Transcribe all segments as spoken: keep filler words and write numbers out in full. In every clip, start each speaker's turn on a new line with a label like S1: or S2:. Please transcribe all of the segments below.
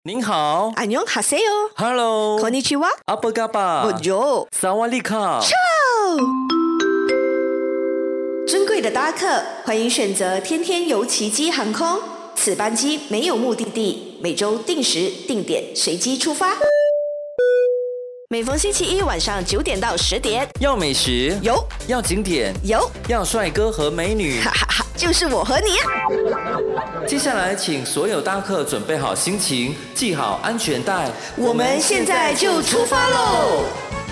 S1: 您好，
S2: 안녕하세요
S1: Hello，
S2: こんにちは，
S1: 阿布嘎巴，
S2: Bonjour，
S1: 萨瓦利卡。
S2: 尊贵的搭客，欢迎选择天天游奇迹航空。此班机没有目的地，每周定时定点随机出发。每逢星期一晚上九点到十点，
S1: 要美食，
S2: 有
S1: 要景点，
S2: 有，
S1: 要帅哥和美女，
S2: 哈哈哈，就是我和你。
S1: 接下来，请所有搭客准备好心情，系好安全带，
S2: 我们现在就出发喽！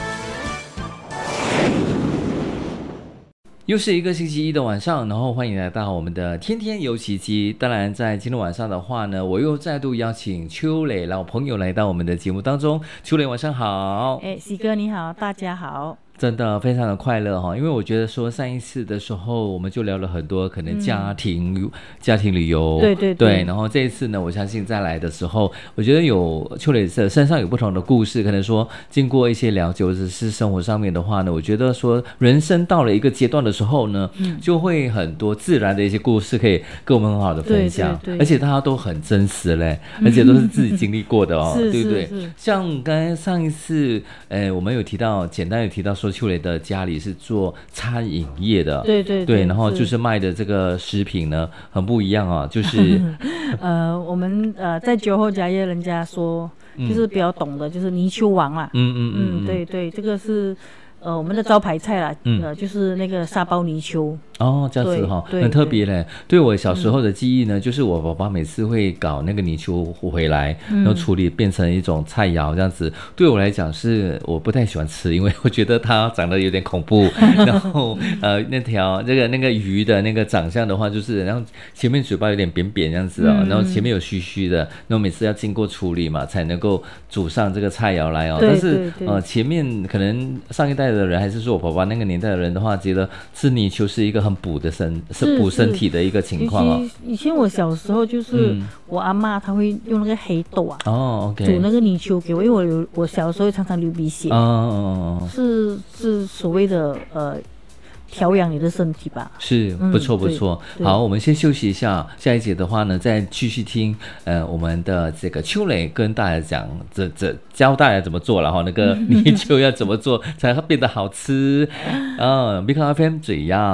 S3: 又是一个星期一的晚上，然后欢迎来到我们的天天游奇迹。当然在今天晚上的话呢，我又再度邀请秋磊老朋友来到我们的节目当中。秋磊晚上好。
S4: 哎，喜哥你好，大家好。
S3: 真的非常的快乐哈，因为我觉得说上一次的时候我们就聊了很多可能家庭、嗯、家庭旅游，
S4: 对对 对,
S3: 对，然后这一次呢，我相信再来的时候，我觉得有秋磊的身上有不同的故事，可能说经过一些了解或者是生活上面的话呢，我觉得说人生到了一个阶段的时候呢，嗯、就会很多自然的一些故事可以跟我们很好的分享，
S4: 对对对，
S3: 而且大家都很真实嘞，而且都是自己经历过的哦，
S4: 是
S3: 对不对？
S4: 是是，
S3: 像刚才上一次，呃，我们有提到，简单有提到说秋磊的家里是做餐饮业的，
S4: 对对
S3: 对, 对，然后就是卖的这个食品呢很不一样啊，就是
S4: 呃，我们呃在酒后家业，人家说就是比较懂的，就是泥鳅王啦，
S3: 嗯嗯 嗯,
S4: 嗯，对对，这个是呃我们的招牌菜啦，嗯、呃就是那个沙包泥鳅。
S3: 哦，这样子哈、哦，很特别嘞。对我小时候的记忆呢，嗯、就是我爸爸每次会搞那个泥鳅回来，嗯、然后处理变成一种菜肴这样子。对我来讲是我不太喜欢吃，因为我觉得它长得有点恐怖。然后呃，那条这个那个鱼的那个长相的话，就是然后前面嘴巴有点扁扁这样子哦，嗯、然后前面有须须的，然后每次要经过处理嘛，才能够煮上这个菜肴来哦。但是呃，前面可能上一代的人，还是说我爸爸那个年代的人的话，觉得吃泥鳅是一个很补的身，是补身体的一个情况哦。
S4: 以前我小时候就是我阿嬷她会用那个黑豆啊，
S3: 哦 ，OK，
S4: 煮那个泥鳅给我，因为我有我小时候常常流鼻血，
S3: 哦，
S4: 是是所谓的呃调养你的身体吧。
S3: 是不错不错、
S4: 嗯、
S3: 好，我们先休息一下，下一节的话呢再继续听呃我们的这个秋磊跟大家讲这这教大家怎么做了哈，那个泥鳅要怎么做才会变得好吃啊、哦、Big F M 嘴要